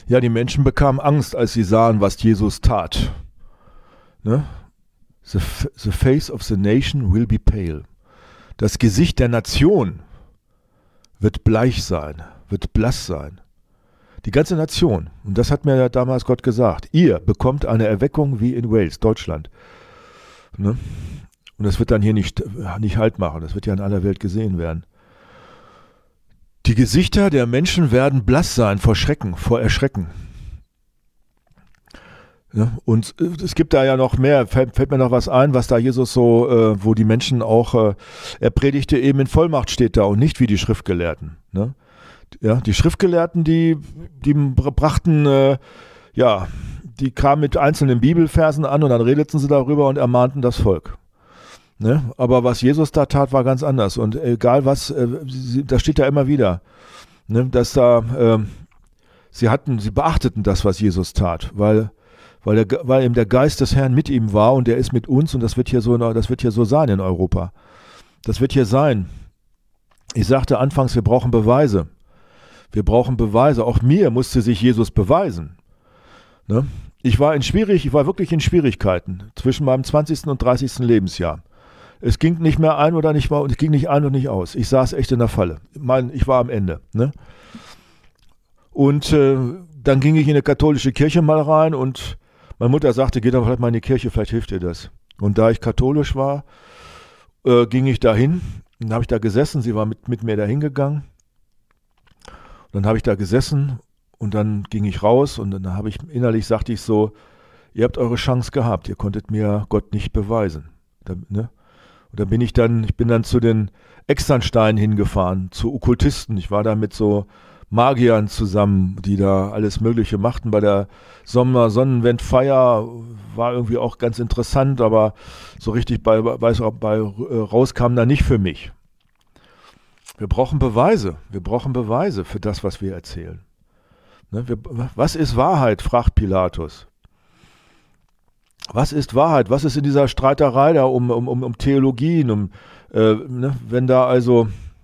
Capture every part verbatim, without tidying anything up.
Ja, die Menschen bekamen Angst, als sie sahen, was Jesus tat. Ne? The, the face of the nation will be pale. Das Gesicht der Nation wird bleich sein, wird blass sein. Die ganze Nation. Und das hat mir ja damals Gott gesagt. Ihr bekommt eine Erweckung wie in Wales, Deutschland. Ne? Und das wird dann hier nicht, nicht Halt machen. Das wird ja in aller Welt gesehen werden. Die Gesichter der Menschen werden blass sein vor Schrecken, vor Erschrecken. Ja, und es gibt da ja noch mehr, fällt, fällt mir noch was ein, was da Jesus so, äh, wo die Menschen auch, äh, er predigte eben in Vollmacht steht da und nicht wie die Schriftgelehrten. Ne? Ja, die Schriftgelehrten, die, die brachten, äh, ja, die kamen mit einzelnen Bibelversen an und dann redeten sie darüber und ermahnten das Volk. Ne? Aber was Jesus da tat, war ganz anders. Und egal was, äh, sie, das steht ja immer wieder, ne? Dass da, äh, sie hatten, sie beachteten das, was Jesus tat, weil Weil, der, weil eben der Geist des Herrn mit ihm war und der ist mit uns und das wird hier so, das wird hier so sein in Europa. Das wird hier sein. Ich sagte anfangs, wir brauchen Beweise. Wir brauchen Beweise. Auch mir musste sich Jesus beweisen. Ne? Ich war in schwierig, ich war wirklich in Schwierigkeiten zwischen meinem zwanzigsten und dreißigsten Lebensjahr. Es ging nicht mehr ein oder nicht mal, es ging nicht ein und nicht aus. Ich saß echt in der Falle. Mein, ich war am Ende. Ne? Und äh, dann ging ich in eine katholische Kirche mal rein und meine Mutter sagte, geh doch vielleicht mal in die Kirche, vielleicht hilft dir das. Und da ich katholisch war, äh, ging ich da hin. Dann habe ich da gesessen, sie war mit, mit mir da hingegangen. Dann habe ich da gesessen und dann ging ich raus und dann habe ich, innerlich sagte ich so, ihr habt eure Chance gehabt, ihr konntet mir Gott nicht beweisen. Da, ne? Und dann bin ich dann, ich bin dann zu den Externsteinen hingefahren, zu Okkultisten. Ich war da mit so Magiern zusammen, die da alles Mögliche machten. Bei der Sommer Sonnenwendfeier war irgendwie auch ganz interessant, aber so richtig bei, bei, bei rauskam da nicht für mich. Wir brauchen Beweise. Wir brauchen Beweise für das, was wir erzählen. Ne, wir, was ist Wahrheit, fragt Pilatus. Was ist Wahrheit? Was ist in dieser Streiterei da um, um, um, um Theologien? Um, äh, ne, wenn da also...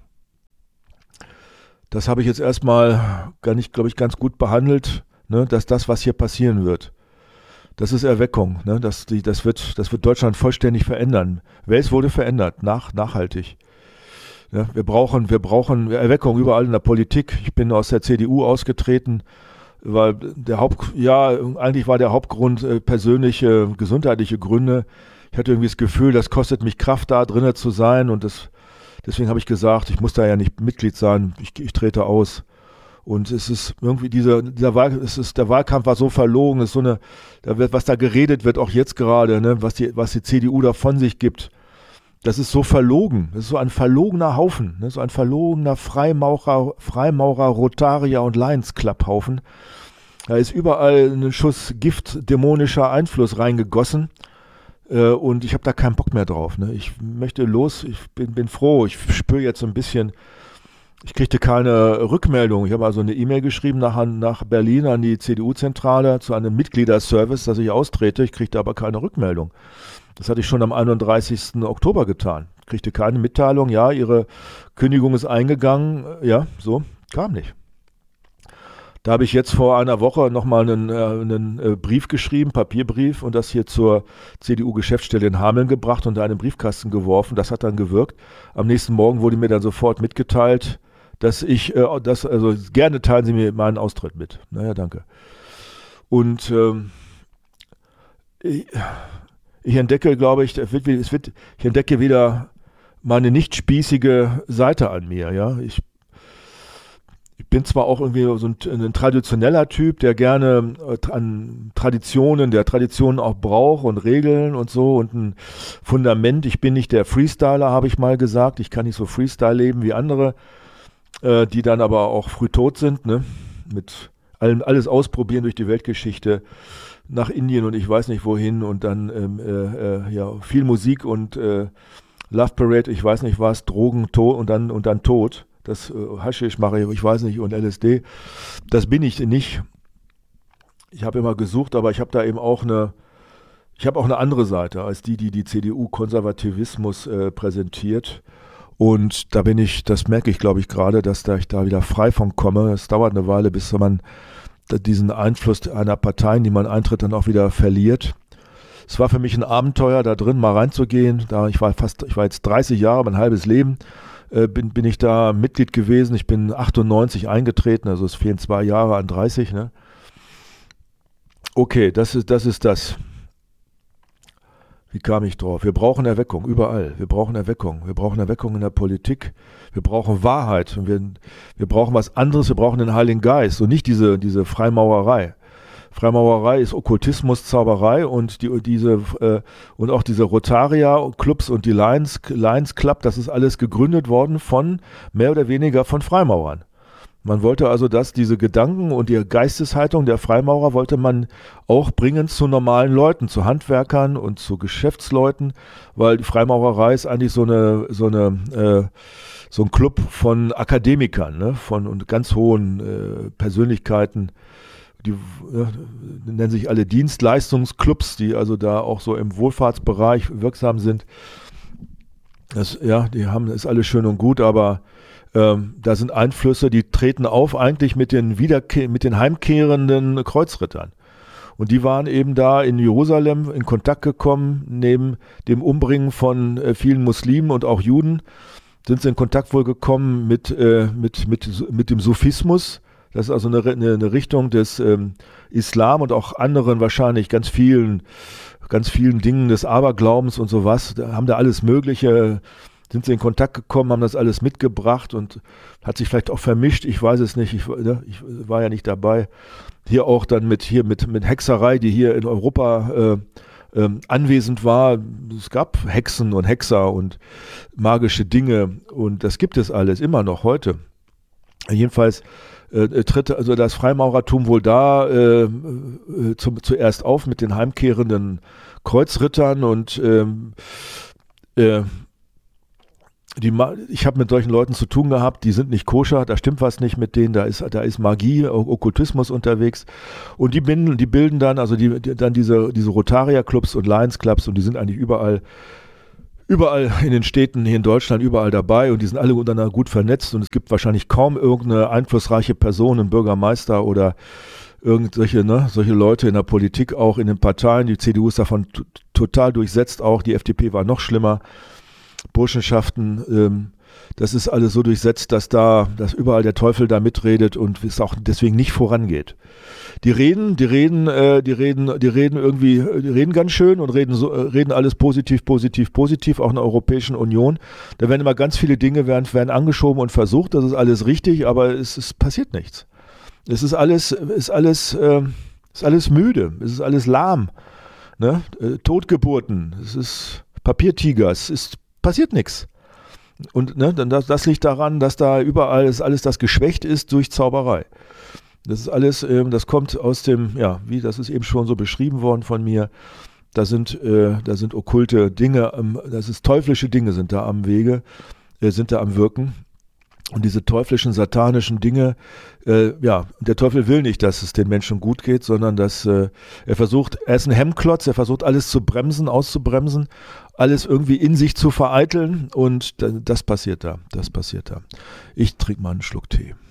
Das habe ich jetzt erstmal gar nicht, glaube ich, ganz gut behandelt, ne, dass das, was hier passieren wird, das ist Erweckung. Ne, dass die, das, wird, das wird Deutschland vollständig verändern. Wales wurde verändert, nach, nachhaltig. Ja, wir brauchen, wir brauchen Erweckung überall in der Politik. Ich bin aus der C D U ausgetreten, weil der Haupt, ja, eigentlich war der Hauptgrund äh, persönliche, gesundheitliche Gründe. Ich hatte irgendwie das Gefühl, das kostet mich Kraft, da drinnen zu sein und das Deswegen habe ich gesagt, ich muss da ja nicht Mitglied sein, ich, ich trete aus. Und es ist irgendwie dieser, dieser Wahl, es ist, der Wahlkampf war so verlogen, es ist so eine, da wird, was da geredet wird, auch jetzt gerade, ne, was die, was die C D U da von sich gibt, das ist so verlogen. Das ist so ein verlogener Haufen, ne, so ein verlogener Freimaurer, Freimaurer, Rotarier und Lions Club Haufen. Da ist überall ein Schuss Gift, dämonischer Einfluss reingegossen. Und ich habe da keinen Bock mehr drauf. Ne? Ich möchte los, ich bin, bin froh, ich spüre jetzt so ein bisschen, ich kriegte keine Rückmeldung. Ich habe also eine E-Mail geschrieben nach, nach Berlin an die C D U-Zentrale zu einem Mitgliederservice, dass ich austrete. Ich kriegte aber keine Rückmeldung. Das hatte ich schon am einunddreißigsten Oktober getan. Ich kriegte keine Mitteilung, ja, Ihre Kündigung ist eingegangen. Ja, so, kam nicht. Da habe ich jetzt vor einer Woche nochmal einen, äh, einen äh, Brief geschrieben, Papierbrief, und das hier zur C D U-Geschäftsstelle in Hameln gebracht und da in den Briefkasten geworfen. Das hat dann gewirkt. Am nächsten Morgen wurde mir dann sofort mitgeteilt, dass ich, äh, das, also gerne teilen Sie mir meinen Austritt mit. Naja, danke. Und ähm, ich, ich entdecke, glaube ich, es wird, es wird, ich entdecke wieder meine nicht spießige Seite an mir. Ja, ich Ich bin zwar auch irgendwie so ein, ein traditioneller Typ, der gerne äh, an Traditionen, der Traditionen auch braucht und Regeln und so und ein Fundament. Ich bin nicht der Freestyler, habe ich mal gesagt. Ich kann nicht so Freestyle leben wie andere, äh, die dann aber auch früh tot sind, ne? Mit allem, alles ausprobieren durch die Weltgeschichte, nach Indien und ich weiß nicht wohin und dann ähm, äh, äh, ja, viel Musik und äh, Love Parade, ich weiß nicht was, Drogen, Tod und dann, und dann Tod. Das äh, Haschisch mache ich, ich weiß nicht, und L S D, das bin ich nicht. Ich habe immer gesucht, aber ich habe da eben auch eine, ich habe auch eine andere Seite als die, die die C D U-Konservativismus äh, präsentiert. Und da bin ich, das merke ich, glaube ich, gerade, dass da ich da wieder frei von komme. Es dauert eine Weile, bis man diesen Einfluss einer Partei, in die man eintritt, dann auch wieder verliert. Es war für mich ein Abenteuer, da drin mal reinzugehen. Da ich war fast, ich war jetzt dreißig Jahre, mein halbes Leben, äh, bin, bin ich da Mitglied gewesen. Ich bin achtundneunzig eingetreten, also es fehlen zwei Jahre an dreißig. Ne? Okay, das ist, das ist das. Wie kam ich drauf? Wir brauchen Erweckung, überall. Wir brauchen Erweckung. Wir brauchen Erweckung in der Politik. Wir brauchen Wahrheit. Und wir, wir brauchen was anderes. Wir brauchen den Heiligen Geist und nicht diese, diese Freimaurerei. Freimaurerei ist Okkultismus, Zauberei und die, diese äh, und auch diese Rotaria-Clubs und die Lions, Lions Club, das ist alles gegründet worden von mehr oder weniger von Freimaurern. Man wollte also, dass diese Gedanken und die Geisteshaltung der Freimaurer wollte man auch bringen zu normalen Leuten, zu Handwerkern und zu Geschäftsleuten, weil die Freimaurerei ist eigentlich so eine, so eine, äh, so ein Club von Akademikern, ne, von und ganz hohen äh, Persönlichkeiten, die äh, nennen sich alle Dienstleistungsclubs, die also da auch so im Wohlfahrtsbereich wirksam sind. Das, ja, die haben, ist alles schön und gut, aber Ähm, da sind Einflüsse, die treten auf eigentlich mit den, Wiederke- mit den heimkehrenden Kreuzrittern. Und die waren eben da in Jerusalem in Kontakt gekommen, neben dem Umbringen von äh, vielen Muslimen und auch Juden, sind sie in Kontakt wohl gekommen mit, äh, mit, mit, mit dem Sufismus. Das ist also eine, eine, eine Richtung des ähm, Islam und auch anderen wahrscheinlich ganz vielen, ganz vielen Dingen des Aberglaubens und sowas. Da haben da alles Mögliche, sind sie in Kontakt gekommen, haben das alles mitgebracht und hat sich vielleicht auch vermischt, ich weiß es nicht, ich, ne, ich war ja nicht dabei. Hier auch dann mit, hier mit, mit Hexerei, die hier in Europa äh, ähm, anwesend war. Es gab Hexen und Hexer und magische Dinge und das gibt es alles immer noch heute. Jedenfalls äh, tritt also das Freimaurertum wohl da äh, äh, zum, zuerst auf mit den heimkehrenden Kreuzrittern und ähm, äh, Die, ich habe mit solchen Leuten zu tun gehabt, die sind nicht koscher, da stimmt was nicht mit denen, da ist, da ist Magie, Okkultismus unterwegs und die bilden, die bilden dann, also die, die dann diese, diese Rotaria-Clubs und Lions-Clubs und die sind eigentlich überall, überall in den Städten hier in Deutschland, überall dabei und die sind alle untereinander gut vernetzt und es gibt wahrscheinlich kaum irgendeine einflussreiche Person, einen Bürgermeister oder irgendwelche, ne, solche Leute in der Politik, auch in den Parteien, die C D U ist davon t- total durchsetzt, auch die F D P war noch schlimmer. Burschenschaften, ähm, das ist alles so durchsetzt, dass da, dass überall der Teufel da mitredet und es auch deswegen nicht vorangeht. Die reden, die reden, äh, die reden, die reden irgendwie, die reden ganz schön und reden so, äh, reden alles positiv, positiv, positiv, auch in der Europäischen Union. Da werden immer ganz viele Dinge werden, werden angeschoben und versucht, das ist alles richtig, aber es, es passiert nichts. Es ist alles, ist alles, äh, ist alles müde, es ist alles lahm, ne? Äh, Totgeburten, es ist Papiertiger, es ist passiert nichts. Und ne, das, das liegt daran, dass da überall ist alles das geschwächt ist durch Zauberei. Das ist alles, ähm, das kommt aus dem, ja, wie das ist eben schon so beschrieben worden von mir, da sind, äh, da sind okkulte Dinge, ähm, das ist teuflische Dinge sind da am Wege, äh, sind da am Wirken. Und diese teuflischen, satanischen Dinge, äh, ja, der Teufel will nicht, dass es den Menschen gut geht, sondern dass äh, er versucht, er ist ein Hemmklotz, er versucht alles zu bremsen, auszubremsen, alles irgendwie in sich zu vereiteln und das passiert da, das passiert da. Ich trinke mal einen Schluck Tee.